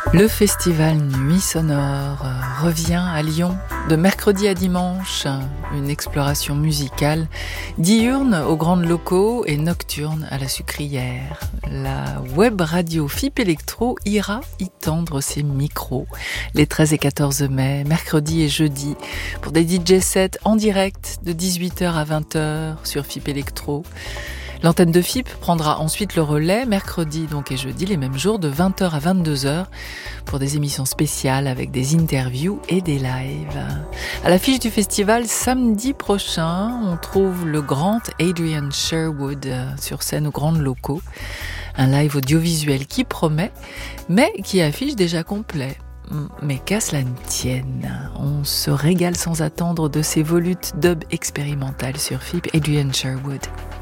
Le festival Nuit Sonore revient à Lyon de mercredi à dimanche. Une exploration musicale diurne aux grandes locaux et nocturne à la sucrière. La web radio FIP Electro ira y tendre ses micros les 13 et 14 mai, mercredi et jeudi, pour des DJ sets en direct de 18h à 20h sur FIP Electro. L'antenne de FIP prendra ensuite le relais, mercredi donc et jeudi, les mêmes jours, de 20h à 22h, pour des émissions spéciales avec des interviews et des lives. À l'affiche du festival, samedi prochain, on trouve le grand Adrian Sherwood sur scène aux grandes locaux. Un live audiovisuel qui promet, mais qui affiche déjà complet. Mais qu'à cela ne tienne, on se régale sans attendre de ces volutes dub expérimentales sur FIP. Adrian Sherwood.